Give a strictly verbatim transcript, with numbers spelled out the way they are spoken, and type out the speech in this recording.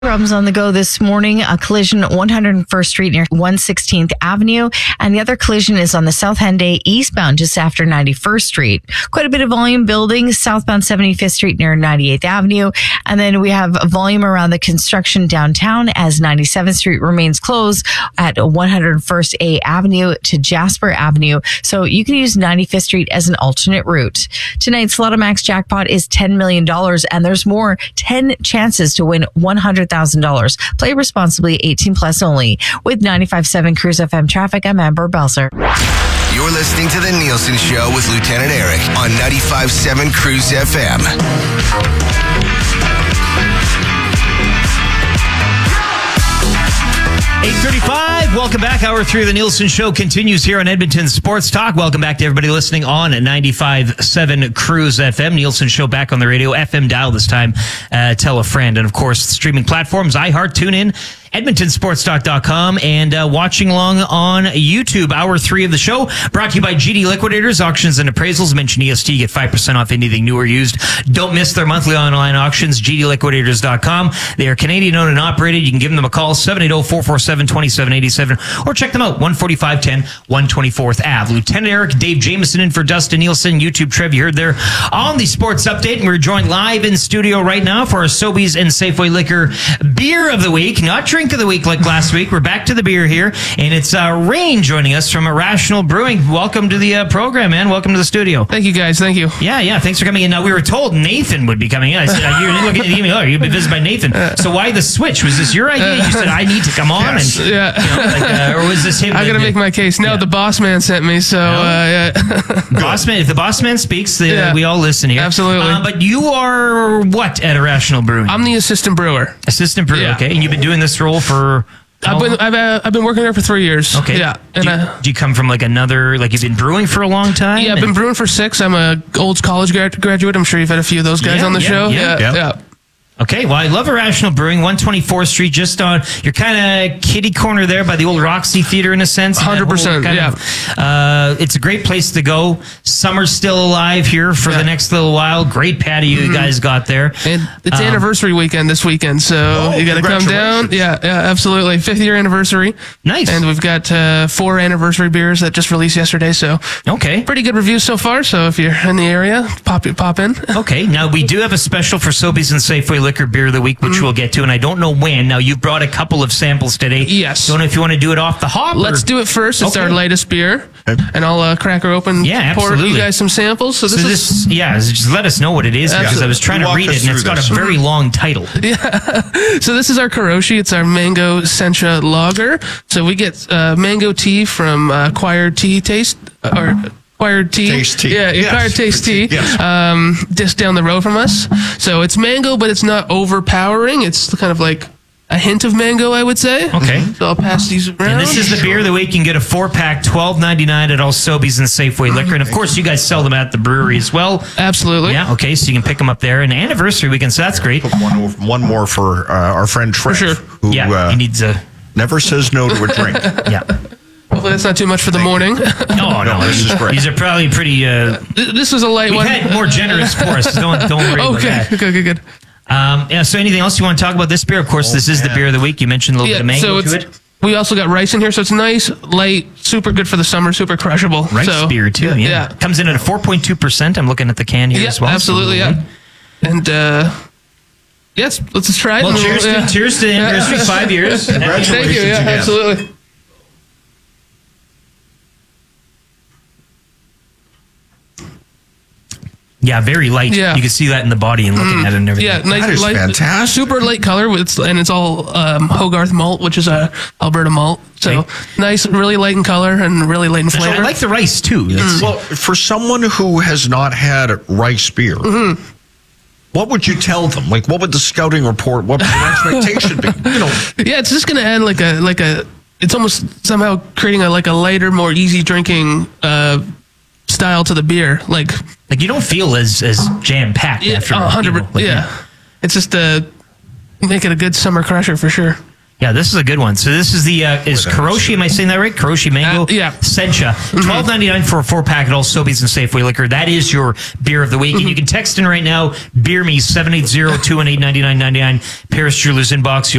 Problems on the go this morning. A collision at one hundred first Street near one hundred sixteenth Avenue. And the other collision is on the South Henday eastbound just after ninety-first Street. Quite a bit of volume building southbound seventy-fifth Street near ninety-eighth Avenue. And then we have volume around the construction downtown as ninety-seventh Street remains closed at one hundred first A Avenue to Jasper Avenue. So you can use ninety-fifth Street as an alternate route. Tonight's Lotto Max jackpot is ten million dollars and there's more. ten chances to win one hundred thousand dollars. Play responsibly, eighteen plus only. With ninety-five point seven Cruise F M traffic, I'm Amber Belzer. You're listening to The Nielsen Show with Lieutenant Eric on ninety-five point seven Cruise F M. eight thirty-five, welcome back. Hour three of the Nielsen Show continues here on Edmonton Sports Talk. Welcome back to everybody listening on ninety-five point seven Cruise F M. Nielsen Show back on the radio, F M dial this time. Uh, tell a friend. And of course, streaming platforms, iHeart, TuneIn, Edmonton Sports Talk dot com, and uh, watching along on YouTube. Hour three of the show brought to you by G D Liquidators, Auctions and Appraisals. Mention E S T, get five percent off anything new or used. Don't miss their monthly online auctions, G D Liquidators dot com. They are Canadian owned and operated. You can give them a call, seven eight zero, four four seven, two seven eight seven, or check them out, one forty-five ten, one twenty-fourth Avenue. Lieutenant Eric, Dave Jameson in for Dustin Nielsen. YouTube Trev, you heard there on the Sports Update. And we're joined live in studio right now for our Sobeys and Safeway Liquor Beer of the Week. Not drink of the week like last week. We're back to the beer here, and it's uh, Rain joining us from Irrational Brewing. Welcome to the uh, program, man. Welcome to the studio. Thank you, guys. Thank you. Yeah, yeah. Thanks for coming in. Now, we were told Nathan would be coming in. I said, you're looking at the email. Oh, you've been visited by Nathan. So why the switch? Was this your idea? You said, I need to come on? Yes. And, yeah. You know, like, uh, or was this him? I got to make my case. No, yeah. the boss man sent me, so uh, yeah. boss man, if the boss man speaks, the, yeah. we all listen here. Absolutely. Uh, but you are what at Irrational Brewing? I'm the assistant brewer. Assistant brewer, yeah. okay. And you've been doing this role for... I've been I've, uh, I've been working there for three years. Okay. Yeah. And do, you, uh, do you come from like another, like you've been brewing for a long time? Yeah, I've been brewing for six. I'm a old college grad- graduate. I'm sure you've had a few of those guys yeah, on the yeah, show. Yeah, yeah. yeah. yeah. Okay, well, I love Irrational Brewing, one twenty-fourth Street, just on, you're kind of kitty corner there by the old Roxy Theater in a sense. one hundred percent, yeah. Of, uh, it's a great place to go. Summer's still alive here for yeah. the next little while. Great patio mm-hmm. you guys got there. And it's um, anniversary weekend this weekend, so oh, you got to come down. Yeah, yeah, absolutely. Fifth year anniversary. Nice. And we've got uh, four anniversary beers that just released yesterday, so okay, pretty good reviews so far. So if you're in the area, pop pop in. Okay, now we do have a special for Sobeys and Safeway Liquor Beer of the Week, which we'll get to, and I don't know when. Now, you brought a couple of samples today. Yes. Don't know if you want to do it off the hop. Let's or? do it first. It's okay. our latest beer, and I'll uh, crack her open. Yeah, pour absolutely. you guys some samples. So this, so is this yeah, just let us know what it is, because yeah. I was trying Walk to read it, and it's got this. a very long title. Yeah. So this is our Karoshi. It's our Mango Sencha Lager. So we get uh, mango tea from uh, Acquired Tea Taste, or... Acquired Tea. Taste Tea. Yeah, yes. Acquired Taste Tea. Yes. Um, just down the road from us. So it's mango, but it's not overpowering. It's kind of like a hint of mango, I would say. Okay. So I'll pass these around. And this is the beer of the week. You can get a four-pack, twelve ninety-nine at all Sobeys and Safeway Liquor. And, of course, you guys sell them at the brewery as well. Absolutely. Yeah, okay, so you can pick them up there. And anniversary weekend, so that's great. Put one, one more for uh, our friend Trev, For sure. who yeah, uh, he needs a... never says no to a drink. Yeah. Hopefully that's not too much for the morning. No, no, no, this is great. These are probably pretty... Uh, this was a light we one. had more generous for us. Don't, don't worry okay. about that. Okay, good, good. Um, yeah, so anything else you want to talk about this beer? Of course, oh, this is man. the beer of the week. You mentioned a little Yeah, bit of mango so to it. We also got rice in here, so it's nice, light, super good for the summer, super crushable. Rice so, beer, too. Yeah. yeah. Comes in at a four point two percent. I'm looking at the can here yeah, as well. absolutely, so yeah. And, uh... yes, let's just try it. Well, cheers, yeah. to, cheers to the anniversary, yeah. five years. Congratulations Thank you, yeah, again. absolutely. Yeah, very light. Yeah. You can see that in the body and looking mm, at it and everything. Yeah, nice, that is light, fantastic. Super light color, with, and it's all um, Hogarth malt, which is a Alberta malt. So okay. nice, really light in color and really light in flavor. I like the rice too. Mm. Well, for someone who has not had rice beer, mm-hmm. what would you tell them? Like, what would the scouting report? What would their expectation be? You know, yeah, it's just gonna add like a like a. It's almost somehow creating a like a lighter, more easy drinking uh, style to the beer. Like, like you don't feel as as jam packed yeah, after. one hundred You know, like yeah. that. It's just a make it a good summer crusher for sure. Yeah, this is a good one. So this is the, uh, is Kuroshi, am I saying that right? Kuroshi Mango Uh, yeah. Sencha. twelve ninety-nine for a four pack at all Sobeys and Safeway Liquor. That is your beer of the week. And you can text in right now, Beer Me, seven eight zero, two one eight, nine nine nine nine, Paris Jewelers inbox. You'll